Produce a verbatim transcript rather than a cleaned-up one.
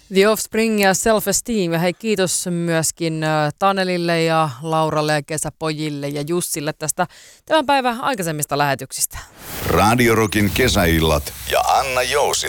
The Offspring ja Self Esteem. Ja hei, kiitos myöskin Tanelille ja Lauralle ja kesäpojille ja Jussille tästä tämän päivän aikaisemmista lähetyksistä. Radio Rockin kesäillat ja Anna Jousila.